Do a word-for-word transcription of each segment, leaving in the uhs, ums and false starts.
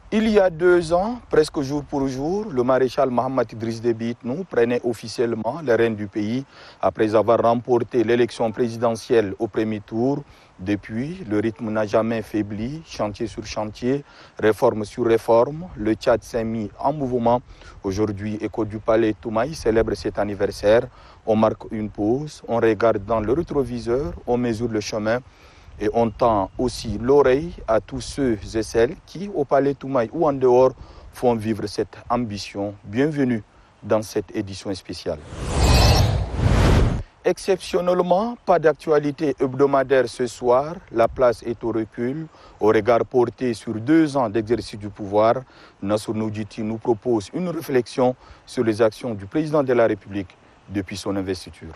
Il y a deux ans, presque jour pour jour, le maréchal Mohamed Idriss Déby Itno prenait officiellement les rênes du pays après avoir remporté l'élection présidentielle au premier tour. Depuis, le rythme n'a jamais faibli, chantier sur chantier, réforme sur réforme. Le Tchad s'est mis en mouvement. Aujourd'hui, Écho du Palais Toumaï célèbre cet anniversaire. On marque une pause, on regarde dans le rétroviseur, on mesure le chemin. Et on tend aussi l'oreille à tous ceux et celles qui, au Palais Toumaï ou en dehors, font vivre cette ambition. Bienvenue dans cette édition spéciale. Exceptionnellement, pas d'actualité hebdomadaire ce soir. La place est au recul. Au regard porté sur deux ans d'exercice du pouvoir, Nassour Noudjiti nous propose une réflexion sur les actions du président de la République depuis son investiture.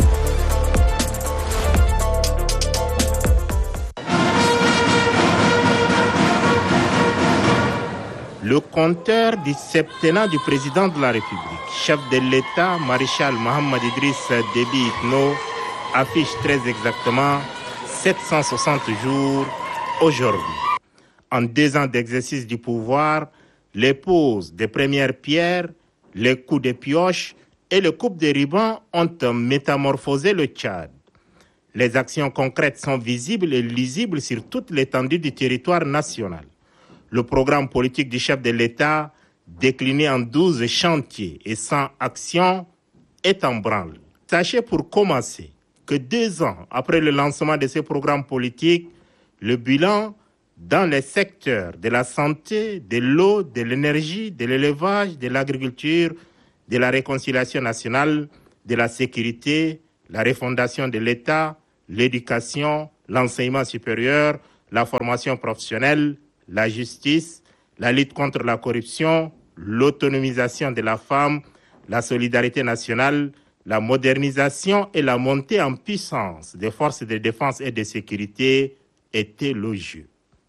Le compteur du septennat du président de la République, chef de l'État, maréchal Mohamed Idriss Déby Itno, affiche très exactement sept cent soixante jours aujourd'hui. En deux ans d'exercice du pouvoir, les poses des premières pierres, les coups de pioche et le coupe de ruban ont métamorphosé le Tchad. Les actions concrètes sont visibles et lisibles sur toute l'étendue du territoire national. Le programme politique du chef de l'État, décliné en douze chantiers et cent actions, est en branle. Sachez pour commencer que deux ans après le lancement de ce programme politique, le bilan dans les secteurs de la santé, de l'eau, de l'énergie, de l'élevage, de l'agriculture, de la réconciliation nationale, de la sécurité, la refondation de l'État, l'éducation, l'enseignement supérieur, la formation professionnelle, la justice, la lutte contre la corruption, l'autonomisation de la femme, la solidarité nationale, la modernisation et la montée en puissance des forces de défense et de sécurité étaient élogieux.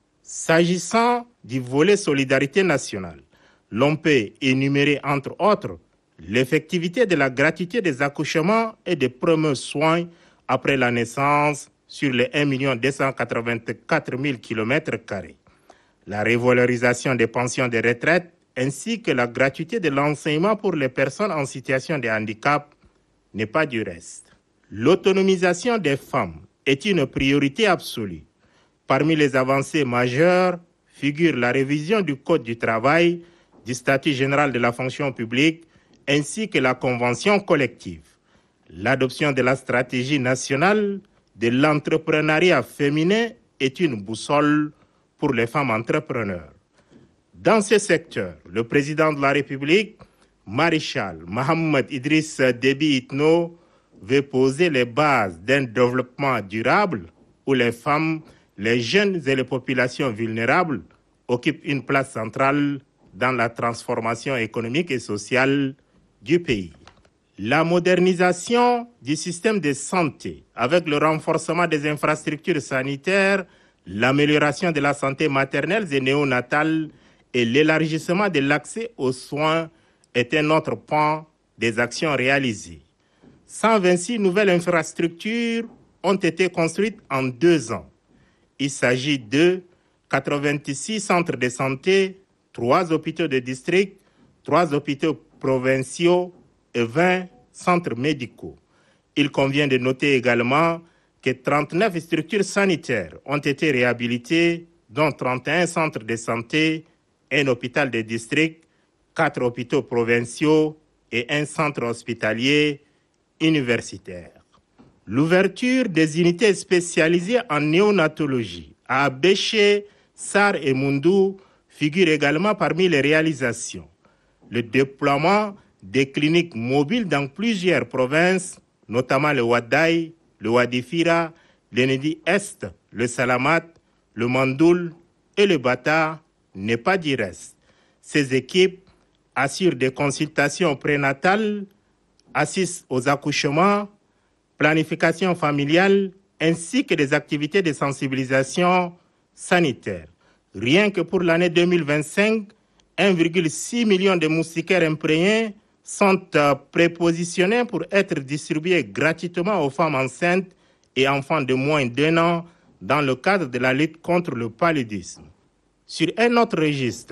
S'agissant du volet solidarité nationale, l'on peut énumérer entre autres l'effectivité de la gratuité des accouchements et des premiers soins après la naissance sur les un million deux cent quatre-vingt-quatre mille kilomètres carrés. La revalorisation des pensions de retraite ainsi que la gratuité de l'enseignement pour les personnes en situation de handicap n'est pas du reste. L'autonomisation des femmes est une priorité absolue. Parmi les avancées majeures figure la révision du Code du travail, du statut général de la fonction publique ainsi que la convention collective. L'adoption de la stratégie nationale de l'entrepreneuriat féminin est une boussole pour les femmes entrepreneurs. Dans ce secteur, le président de la République, maréchal Mohamed Idriss Déby Itno, veut poser les bases d'un développement durable où les femmes, les jeunes et les populations vulnérables occupent une place centrale dans la transformation économique et sociale du pays. La modernisation du système de santé avec le renforcement des infrastructures sanitaires, l'amélioration de la santé maternelle et néonatale et l'élargissement de l'accès aux soins est un autre pan des actions réalisées. cent vingt-six nouvelles infrastructures ont été construites en deux ans. Il s'agit de quatre-vingt-six centres de santé, trois hôpitaux de district, trois hôpitaux provinciaux et vingt centres médicaux. Il convient de noter également que trente-neuf structures sanitaires ont été réhabilitées, dont trente et un centres de santé, un hôpital de district, quatre hôpitaux provinciaux et un centre hospitalier universitaire. L'ouverture des unités spécialisées en néonatologie à Béché, Sar et Mundou figure également parmi les réalisations. Le déploiement des cliniques mobiles dans plusieurs provinces, notamment le Ouaddaï, le Ouadifira, l'Ennedi Est, le Salamat, le Mandoul et le Bata, n'est pas du reste. Ces équipes assurent des consultations prénatales, assistent aux accouchements, planification familiale, ainsi que des activités de sensibilisation sanitaire. Rien que pour l'année deux mille vingt-cinq, un virgule six million de moustiquaires imprégnés sont prépositionnés pour être distribués gratuitement aux femmes enceintes et enfants de moins d'un an dans le cadre de la lutte contre le paludisme. Sur un autre registre,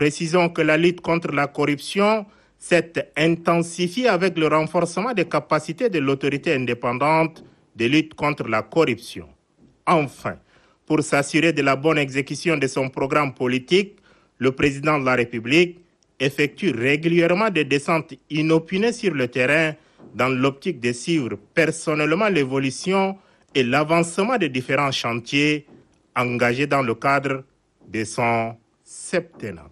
Précisons que la lutte contre la corruption s'est intensifiée avec le renforcement des capacités de l'autorité indépendante de lutte contre la corruption. Enfin, pour s'assurer de la bonne exécution de son programme politique, le président de la République effectue régulièrement des descentes inopinées sur le terrain dans l'optique de suivre personnellement l'évolution et l'avancement des différents chantiers engagés dans le cadre de son septennat.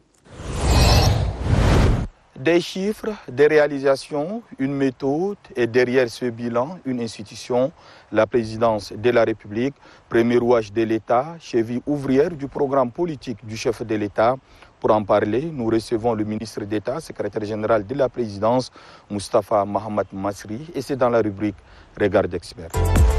Des chiffres, des réalisations, une méthode et derrière ce bilan, une institution, la présidence de la République, premier rouage de l'État, cheville ouvrière du programme politique du chef de l'État. Pour en parler, nous recevons le ministre d'État, secrétaire général de la présidence, Moustapha Mahamat Masri, et c'est dans la rubrique Regard d'expert.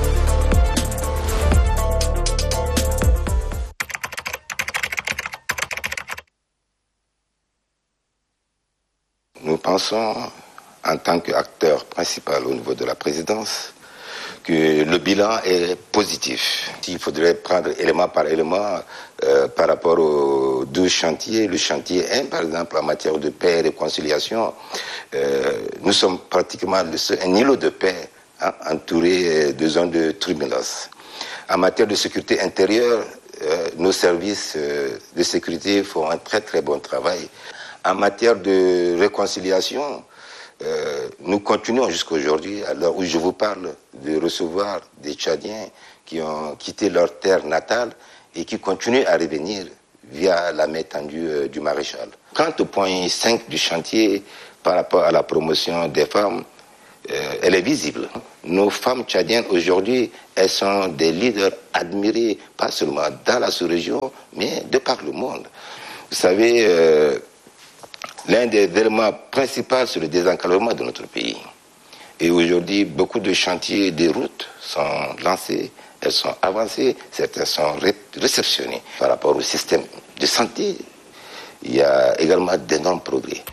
Nous pensons, en tant qu'acteur principal au niveau de la présidence, que le bilan est positif. Il faudrait prendre élément par élément euh, par rapport aux deux chantiers. Le chantier un, par exemple, en matière de paix et de réconciliation, euh, nous sommes pratiquement le seul, un îlot de paix hein, entouré de zones de turbulences. En matière de sécurité intérieure, euh, nos services euh, de sécurité font un très très bon travail. En matière de réconciliation, euh, nous continuons jusqu'à aujourd'hui, à l'heure où je vous parle, de recevoir des Tchadiens qui ont quitté leur terre natale et qui continuent à revenir via la main tendue euh, du maréchal. Quant au point cinq du chantier, par rapport à la promotion des femmes, euh, elle est visible. Nos femmes tchadiennes aujourd'hui, elles sont des leaders admirés, pas seulement dans la sous-région, mais de par le monde. Vous savez, euh, l'un des éléments principaux, c'est le désenclavement de notre pays. Et aujourd'hui, beaucoup de chantiers des routes sont lancés, elles sont avancées, certains sont ré- réceptionnés. Par rapport au système de santé, il y a également d'énormes progrès.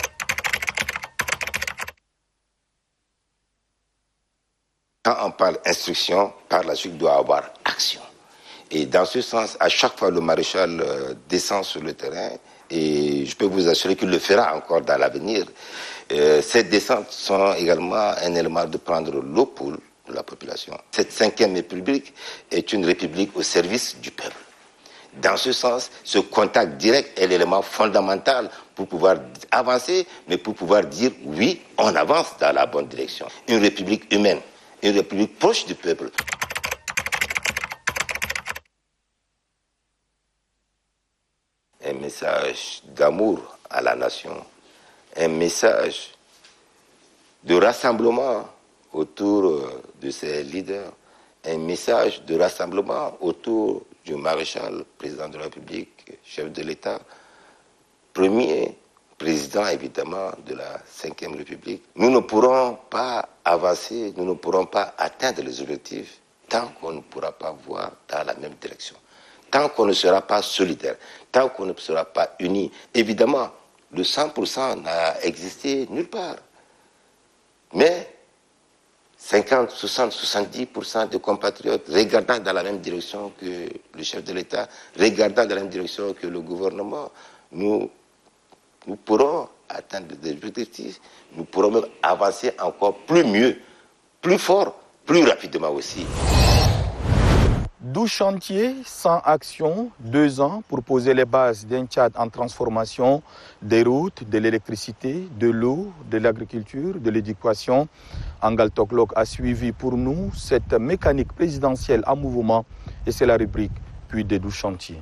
Quand on parle instruction, par la suite, il doit y avoir action. Et dans ce sens, à chaque fois, le maréchal euh, descend sur le terrain. Et je peux vous assurer qu'il le fera encore dans l'avenir. Euh, ces descentes sont également un élément de prendre l'eau pour la population. Cette cinquième république est une république au service du peuple. Dans ce sens, ce contact direct est l'élément fondamental pour pouvoir avancer, mais pour pouvoir dire oui, on avance dans la bonne direction. Une république humaine, une république proche du peuple. Un message d'amour à la nation, un message de rassemblement autour de ses leaders, un message de rassemblement autour du maréchal, président de la République, chef de l'État, premier président évidemment de la cinquième République. Nous ne pourrons pas avancer, nous ne pourrons pas atteindre les objectifs tant qu'on ne pourra pas voir dans la même direction. Tant qu'on ne sera pas solidaire, tant qu'on ne sera pas unis. Évidemment, le cent pour cent n'a existé nulle part. Mais cinquante, soixante, soixante-dix pour cent de compatriotes regardant dans la même direction que le chef de l'État, regardant dans la même direction que le gouvernement, nous, nous pourrons atteindre des objectifs, nous pourrons même avancer encore plus mieux, plus fort, plus rapidement aussi. douze chantiers, cent actions, deux ans pour poser les bases d'un Tchad en transformation, des routes, de l'électricité, de l'eau, de l'agriculture, de l'éducation. Angal Toklok a suivi pour nous cette mécanique présidentielle en mouvement et c'est la rubrique puis des douze chantiers.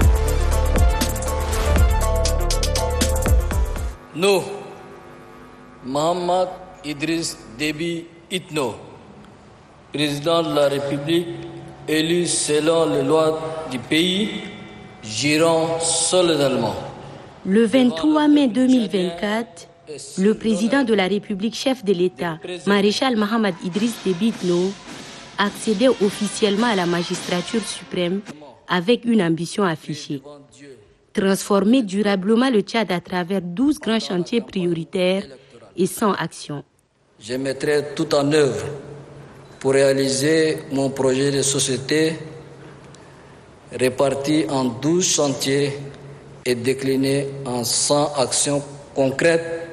Nous, Mahamat Idriss Déby Itno, président de la République, élus selon les lois du pays, jurons solennellement. Le vingt-trois mai deux mille vingt-quatre, le président de la République, chef de l'État, maréchal Mahamat Idriss Déby Itno, accédait officiellement à la magistrature suprême avec une ambition affichée. Transformer durablement le Tchad à travers douze grands chantiers prioritaires et cent actions. Je mettrai tout en œuvre pour réaliser mon projet de société réparti en douze chantiers est décliné en cent actions concrètes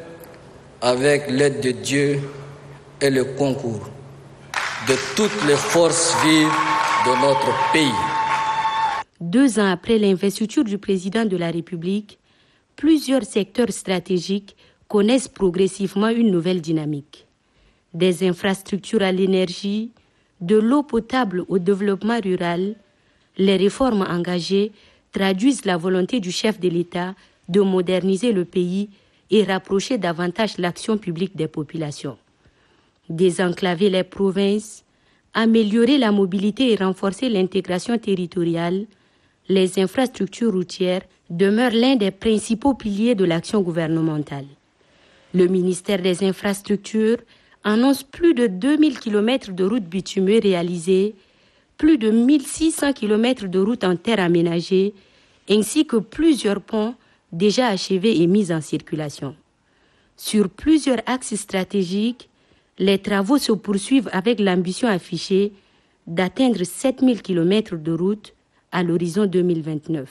avec l'aide de Dieu et le concours de toutes les forces vives de notre pays. Deux ans après l'investiture du président de la République, plusieurs secteurs stratégiques connaissent progressivement une nouvelle dynamique. Des infrastructures à l'énergie, de l'eau potable au développement rural, les réformes engagées traduisent la volonté du chef de l'État de moderniser le pays et rapprocher davantage l'action publique des populations. Désenclaver les provinces, améliorer la mobilité et renforcer l'intégration territoriale, les infrastructures routières demeurent l'un des principaux piliers de l'action gouvernementale. Le ministère des Infrastructures annonce plus de deux mille kilomètres de routes bitumées réalisées, plus de mille six cents kilomètres de routes en terre aménagées, ainsi que plusieurs ponts déjà achevés et mis en circulation. Sur plusieurs axes stratégiques, les travaux se poursuivent avec l'ambition affichée d'atteindre sept mille kilomètres de routes à l'horizon deux mille vingt-neuf.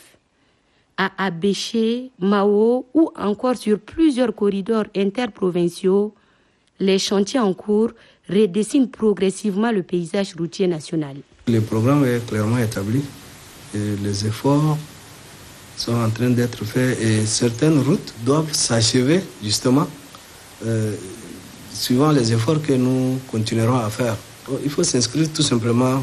À Abéché, Mao ou encore sur plusieurs corridors interprovinciaux, les chantiers en cours redessinent progressivement le paysage routier national. Le programme est clairement établi et les efforts sont en train d'être faits et certaines routes doivent s'achever justement euh, suivant les efforts que nous continuerons à faire. Il faut s'inscrire tout simplement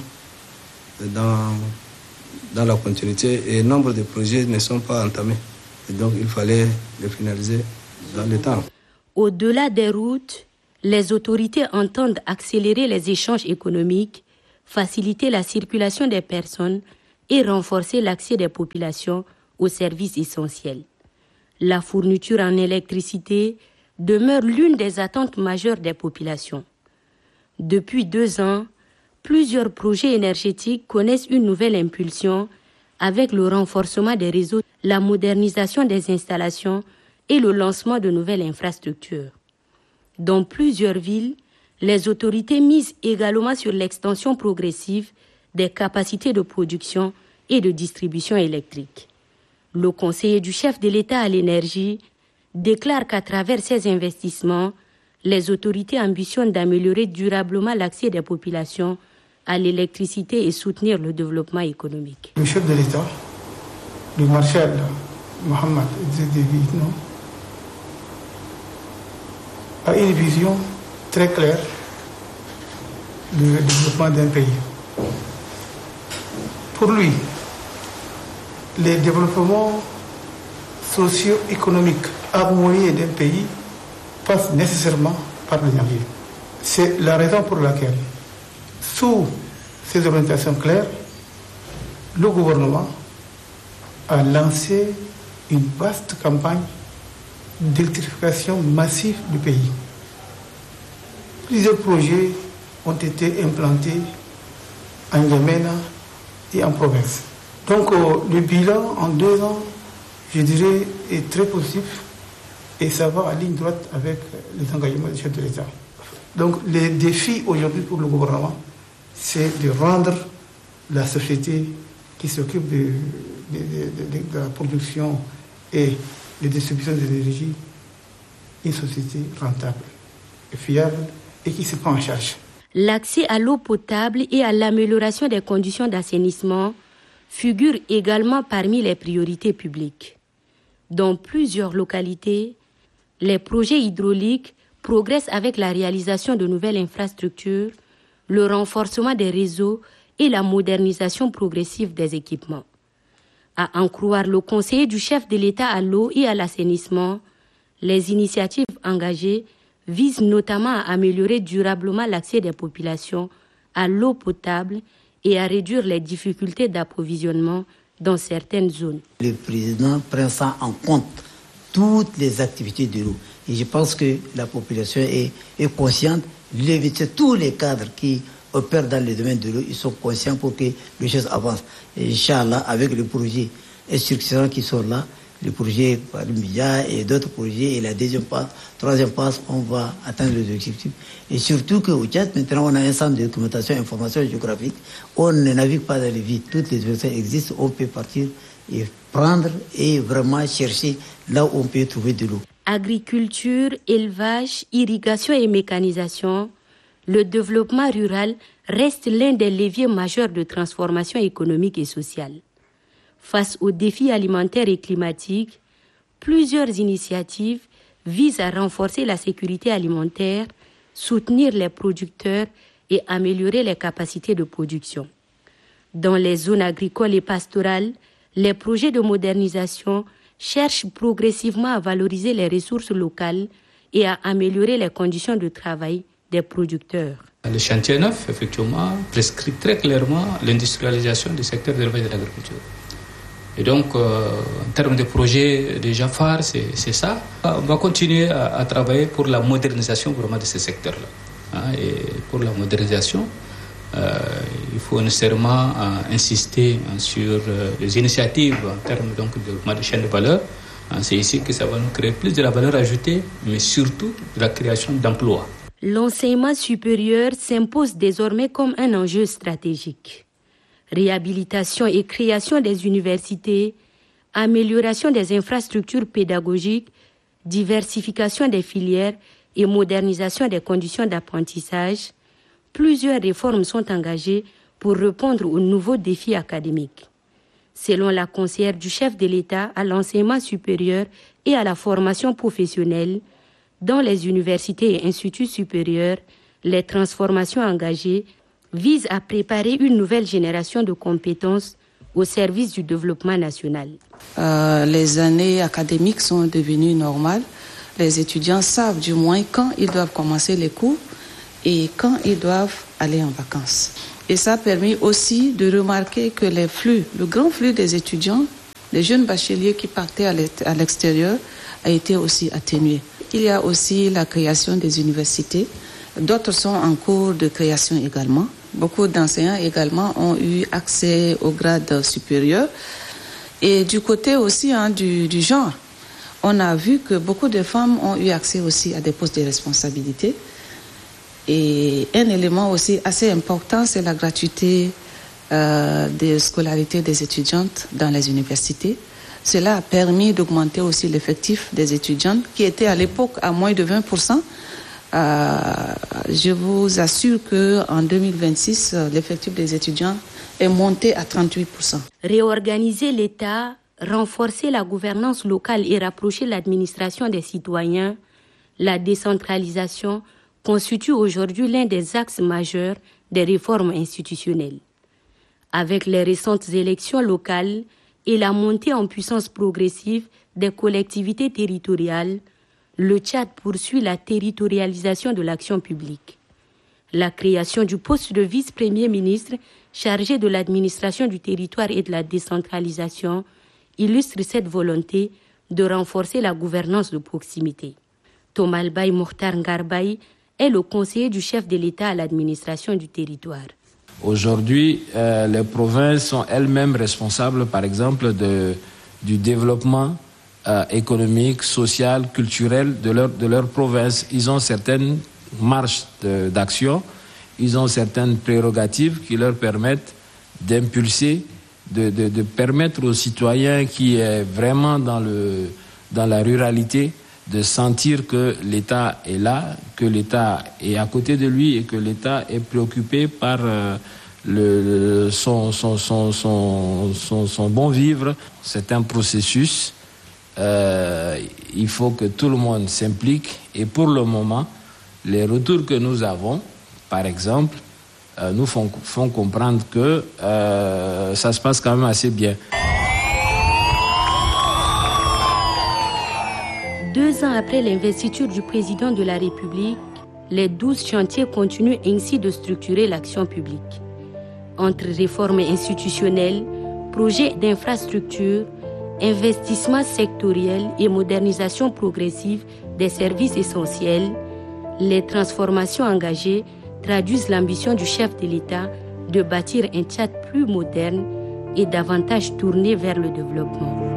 dans, dans la continuité et nombre de projets ne sont pas entamés. Et donc il fallait les finaliser dans le temps. Au-delà des routes, les autorités entendent accélérer les échanges économiques, faciliter la circulation des personnes et renforcer l'accès des populations aux services essentiels. La fourniture en électricité demeure l'une des attentes majeures des populations. Depuis deux ans, plusieurs projets énergétiques connaissent une nouvelle impulsion avec le renforcement des réseaux, la modernisation des installations et le lancement de nouvelles infrastructures. Dans plusieurs villes, les autorités misent également sur l'extension progressive des capacités de production et de distribution électrique. Le conseiller du chef de l'État à l'énergie déclare qu'à travers ces investissements, les autorités ambitionnent d'améliorer durablement l'accès des populations à l'électricité et soutenir le développement économique. Le chef de l'État, le maréchal Mohamed Idriss Déby Itno, a une vision très claire du développement d'un pays. Pour lui, les développements socio-économiques harmonieux d'un pays passent nécessairement par l'énergie. C'est la raison pour laquelle, sous ces orientations claires, le gouvernement a lancé une vaste campagne d'électrification massive du pays. Plusieurs projets ont été implantés en Yémen et en province. Donc euh, le bilan en deux ans, je dirais, est très positif et ça va en ligne droite avec les engagements du chef de l'État. Donc les défis aujourd'hui pour le gouvernement, c'est de rendre la société qui s'occupe de, de, de, de, de la production et de distribution de l'énergie une société rentable, fiable et qui se prend en charge. L'accès à l'eau potable et à l'amélioration des conditions d'assainissement figurent également parmi les priorités publiques. Dans plusieurs localités, les projets hydrauliques progressent avec la réalisation de nouvelles infrastructures, le renforcement des réseaux et la modernisation progressive des équipements. À en croire le conseiller du chef de l'État à l'eau et à l'assainissement, les initiatives engagées visent notamment à améliorer durablement l'accès des populations à l'eau potable et à réduire les difficultés d'approvisionnement dans certaines zones. Le président prend ça en compte, toutes les activités de l'eau. Et je pense que la population est, est consciente, l'éviter tous les cadres qui opèrent dans le domaine de l'eau, ils sont conscients pour que les choses avancent. Et Inch'Allah, avec les projets structurants qui sont là, les projets par Mia et d'autres projets, et la deuxième passe, troisième passe, on va atteindre les objectifs. Et surtout qu'au Tchad, maintenant, on a un centre de documentation et information géographique. On ne navigue pas dans les vides. Toutes les informations existent, on peut partir et prendre et vraiment chercher là où on peut trouver de l'eau. Agriculture, élevage, irrigation et mécanisation, le développement rural reste l'un des leviers majeurs de transformation économique et sociale. Face aux défis alimentaires et climatiques, plusieurs initiatives visent à renforcer la sécurité alimentaire, soutenir les producteurs et améliorer les capacités de production. Dans les zones agricoles et pastorales, les projets de modernisation cherchent progressivement à valoriser les ressources locales et à améliorer les conditions de travail des producteurs. Le chantier neuf, effectivement, prescrit très clairement l'industrialisation du secteur de l'élevage et de l'agriculture. Et donc, euh, en termes de projets déjà phares, c'est, c'est ça. On va continuer à, à travailler pour la modernisation vraiment de ce secteur-là. Hein, et pour la modernisation, euh, il faut nécessairement euh, insister hein, sur euh, les initiatives en termes donc, de, de chaîne de valeur. Hein, c'est ici que ça va nous créer plus de la valeur ajoutée, mais surtout de la création d'emplois. L'enseignement supérieur s'impose désormais comme un enjeu stratégique. Réhabilitation et création des universités, amélioration des infrastructures pédagogiques, diversification des filières et modernisation des conditions d'apprentissage, plusieurs réformes sont engagées pour répondre aux nouveaux défis académiques. Selon la conseillère du chef de l'État à l'enseignement supérieur et à la formation professionnelle, dans les universités et instituts supérieurs, les transformations engagées visent à préparer une nouvelle génération de compétences au service du développement national. Euh, les années académiques sont devenues normales. Les étudiants savent du moins quand ils doivent commencer les cours et quand ils doivent aller en vacances. Et ça a permis aussi de remarquer que les flux, le grand flux des étudiants, les jeunes bacheliers qui partaient à l'extérieur, a été aussi atténué. Il y a aussi la création des universités. D'autres sont en cours de création également. Beaucoup d'enseignants également ont eu accès au grade supérieur. Et du côté aussi hein, du, du genre, on a vu que beaucoup de femmes ont eu accès aussi à des postes de responsabilité. Et un élément aussi assez important, c'est la gratuité euh, de scolarité des étudiantes dans les universités. Cela a permis d'augmenter aussi l'effectif des étudiantes qui était à l'époque à moins de vingt pour cent. Euh, je vous assure qu'en deux mille vingt-six, l'effectif des étudiants est monté à trente-huit pour cent. Réorganiser l'État, renforcer la gouvernance locale et rapprocher l'administration des citoyens, la décentralisation constitue aujourd'hui l'un des axes majeurs des réformes institutionnelles. Avec les récentes élections locales et la montée en puissance progressive des collectivités territoriales, le Tchad poursuit la territorialisation de l'action publique. La création du poste de vice-premier ministre chargé de l'administration du territoire et de la décentralisation illustre cette volonté de renforcer la gouvernance de proximité. Tomalbaï Mokhtar Ngarbaï est le conseiller du chef de l'État à l'administration du territoire. Aujourd'hui, euh, les provinces sont elles-mêmes responsables, par exemple, de, du développement euh, économique, social, culturel de leur, de leur province. Ils ont certaines marges de, d'action, ils ont certaines prérogatives qui leur permettent d'impulser, de, de, de permettre aux citoyens qui est vraiment dans, le, dans la ruralité de sentir que l'État est là, que l'État est à côté de lui et que l'État est préoccupé par euh, le, son, son, son, son, son, son bon vivre. C'est un processus. Euh, il faut que tout le monde s'implique. Et pour le moment, les retours que nous avons, par exemple, euh, nous font, font comprendre que euh, ça se passe quand même assez bien. Deux ans après l'investiture du président de la République, les douze chantiers continuent ainsi de structurer l'action publique. Entre réformes institutionnelles, projets d'infrastructure, investissements sectoriels et modernisation progressive des services essentiels, les transformations engagées traduisent l'ambition du chef de l'État de bâtir un Tchad plus moderne et davantage tourné vers le développement.